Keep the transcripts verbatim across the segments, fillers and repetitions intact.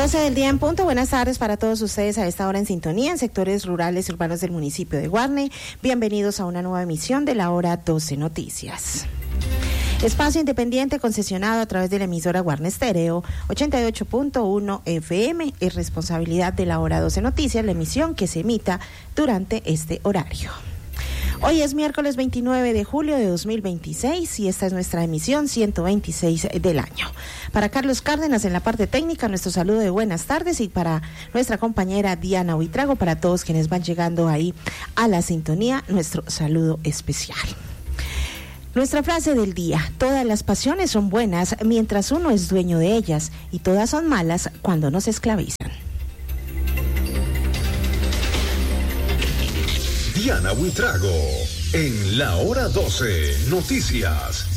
doce del día en punto. Buenas tardes para todos ustedes a esta hora en sintonía en sectores rurales y urbanos del municipio de Guarne. Bienvenidos a una nueva emisión de la hora doce Noticias. Espacio independiente concesionado a través de la emisora Guarne Estéreo ochenta y ocho punto uno F M. Es responsabilidad de la hora doce Noticias la emisión que se emita durante este horario. Hoy es miércoles veintinueve de julio de dos mil veintiséis y esta es nuestra emisión ciento veintiséis del año. Para Carlos Cárdenas en la parte técnica, nuestro saludo de buenas tardes, y para nuestra compañera Diana Buitrago, para todos quienes van llegando ahí a la sintonía, nuestro saludo especial. Nuestra frase del día: todas las pasiones son buenas mientras uno es dueño de ellas, y todas son malas cuando nos esclavizan. Diana Buitrago, en la hora doce Noticias.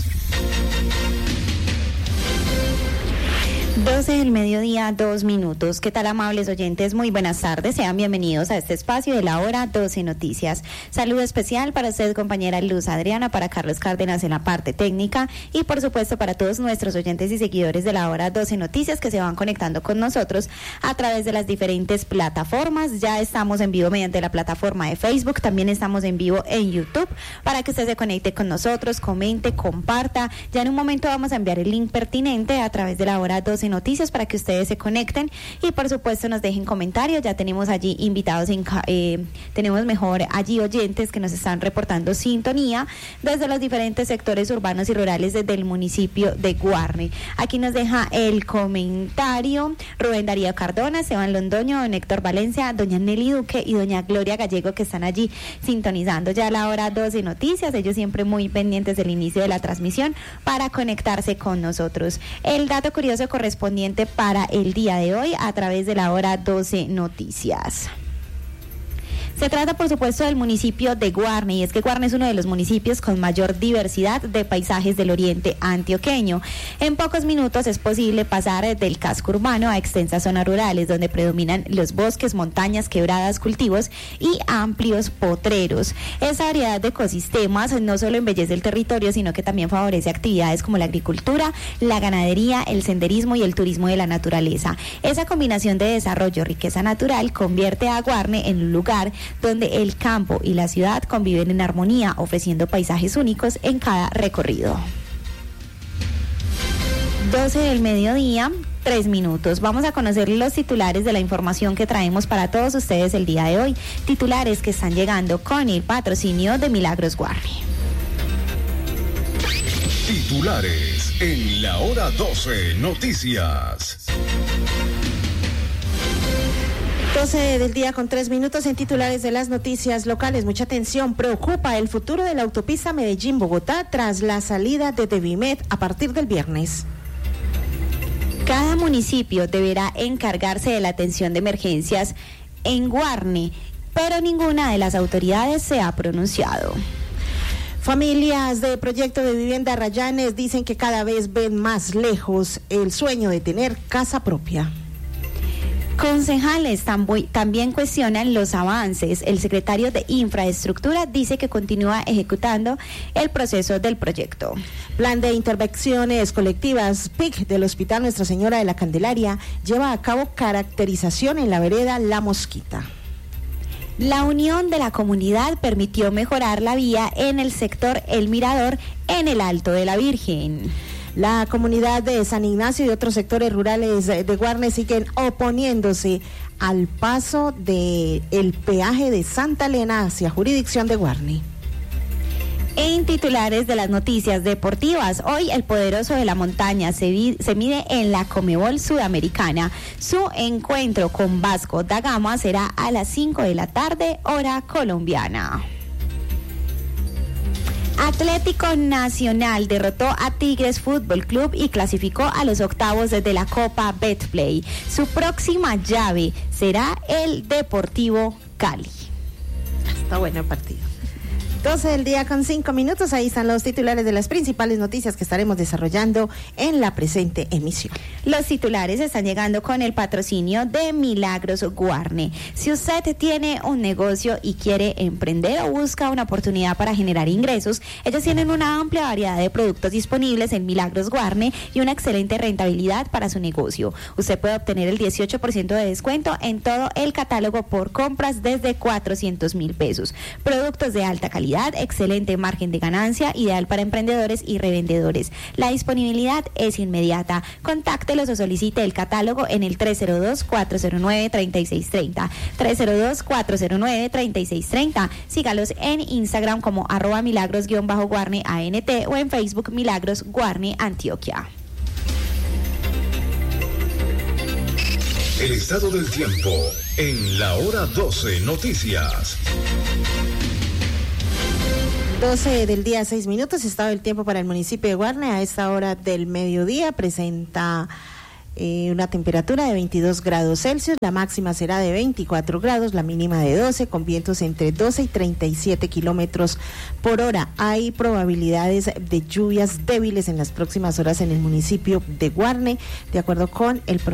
doce del mediodía, dos minutos. ¿Qué tal, amables oyentes? Muy buenas tardes. Sean bienvenidos a este espacio de la hora doce Noticias. Saludo especial para usted, compañera Luz Adriana, para Carlos Cárdenas en la parte técnica y, por supuesto, para todos nuestros oyentes y seguidores de la hora doce Noticias que se van conectando con nosotros a través de las diferentes plataformas. Ya estamos en vivo mediante la plataforma de Facebook. También estamos en vivo en YouTube para que usted se conecte con nosotros, comente, comparta. Ya en un momento vamos a enviar el link pertinente a través de la hora doce Noticias para que ustedes se conecten y, por supuesto, nos dejen comentarios. Ya tenemos allí invitados, en, eh, tenemos mejor allí oyentes que nos están reportando sintonía desde los diferentes sectores urbanos y rurales desde el municipio de Guarne. Aquí nos deja el comentario Rubén Darío Cardona, Esteban Londoño, don Héctor Valencia, doña Nelly Duque y doña Gloria Gallego, que están allí sintonizando ya la hora doce Noticias. Ellos siempre muy pendientes del inicio de la transmisión para conectarse con nosotros. El dato curioso correspondiente para el día de hoy a través de la hora doce Noticias. Se trata, por supuesto, del municipio de Guarne, y es que Guarne es uno de los municipios con mayor diversidad de paisajes del oriente antioqueño. En pocos minutos es posible pasar del casco urbano a extensas zonas rurales, donde predominan los bosques, montañas, quebradas, cultivos y amplios potreros. Esa variedad de ecosistemas no solo embellece el territorio, sino que también favorece actividades como la agricultura, la ganadería, el senderismo y el turismo de la naturaleza. Esa combinación de desarrollo y riqueza natural convierte a Guarne en un lugar donde el campo y la ciudad conviven en armonía, ofreciendo paisajes únicos en cada recorrido. doce del mediodía, tres minutos. Vamos a conocer los titulares de la información que traemos para todos ustedes el día de hoy. Titulares que están llegando con el patrocinio de Milagros Guarne. Titulares en la hora doce Noticias. doce del día con tres minutos en titulares de las noticias locales. Mucha atención, preocupa el futuro de la autopista Medellín-Bogotá tras la salida de Devimed a partir del viernes. Cada municipio deberá encargarse de la atención de emergencias en Guarne, pero ninguna de las autoridades se ha pronunciado. Familias de Proyecto de Vivienda Rayanes dicen que cada vez ven más lejos el sueño de tener casa propia. Concejales también cuestionan los avances. El secretario de Infraestructura dice que continúa ejecutando el proceso del proyecto. Plan de intervenciones colectivas P I C del Hospital Nuestra Señora de la Candelaria lleva a cabo caracterización en la vereda La Mosquita. La unión de la comunidad permitió mejorar la vía en el sector El Mirador en el Alto de la Virgen. La comunidad de San Ignacio y otros sectores rurales de Guarne siguen oponiéndose al paso del peaje de Santa Elena hacia jurisdicción de Guarne. En titulares de las noticias deportivas, hoy el poderoso de la montaña se, vi, se mide en la Comebol Sudamericana. Su encuentro con Vasco da Gama será a las cinco de la tarde, hora colombiana. Atlético Nacional derrotó a Tigres Fútbol Club y clasificó a los octavos de la Copa Betplay. Su próxima llave será el Deportivo Cali. Está bueno el partido. doce del día con cinco minutos, ahí están los titulares de las principales noticias que estaremos desarrollando en la presente emisión. Los titulares están llegando con el patrocinio de Milagros Guarne. Si usted tiene un negocio y quiere emprender o busca una oportunidad para generar ingresos, ellos tienen una amplia variedad de productos disponibles en Milagros Guarne y una excelente rentabilidad para su negocio. Usted puede obtener el dieciocho por ciento de descuento en todo el catálogo por compras desde cuatrocientos mil pesos. Productos de alta calidad, excelente margen de ganancia, ideal para emprendedores y revendedores. La disponibilidad es inmediata. Contáctelos o solicite el catálogo en el tres cero dos, cuatro cero nueve, tres seis tres cero, tres cero dos, cuatro cero nueve, tres seis tres cero. Sígalos en Instagram como arroba milagros-guarne A N T o en Facebook Milagros Guarne Antioquia. El estado del tiempo en la hora doce Noticias. doce del día, seis minutos, estado del tiempo para el municipio de Guarne. A esta hora del mediodía presenta eh, una temperatura de veintidós grados Celsius, la máxima será de veinticuatro grados, la mínima de doce, con vientos entre doce y treinta y siete kilómetros por hora. Hay probabilidades de lluvias débiles en las próximas horas en el municipio de Guarne, de acuerdo con el